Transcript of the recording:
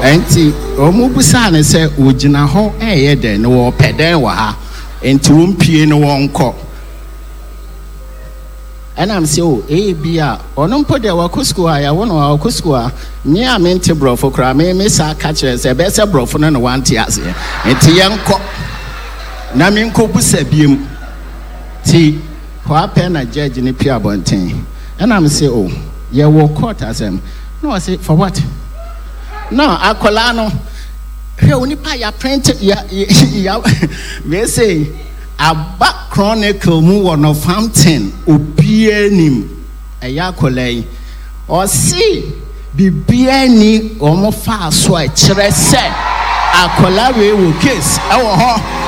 enti omu busa ne se ogina ho eye den wo peden wa ha enti wo mpie no wonko and I'm say oh bia ono mpo de wa kusku a ya wono wa kusku a me a mente brofo kra me sa ka kire se be se brofo no no wante ase enti yenko na me nko busa biem ti kwa pe na judge ni pia bonten and I'm say oh ye wo court asem no I say for what no akola no hwe onipa ya print ya we say aba chronicle mu wono fountain obianim eya akola o si bibiani o mo fa so a kire se akola we wo case e wo ho